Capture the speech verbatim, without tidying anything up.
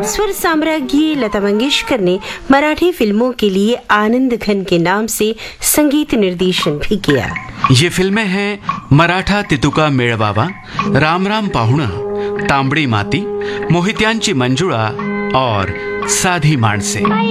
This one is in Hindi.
स्वर साम्राज्ञी लता मंगेशकर ने मराठी फिल्मों के लिए आनंद घन के नाम से संगीत निर्देशन भी किया। ये फिल्में हैं मराठा तितुका मेळवावा, राम राम पाहुणं, तांबडी माती, मोहित्यांची मंजुळा और साधी माणसे।